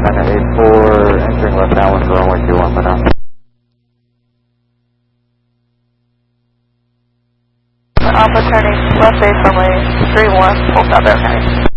84, entering left downwind for runway 21 for now. Alpha turning left base runway 31, full stop air county.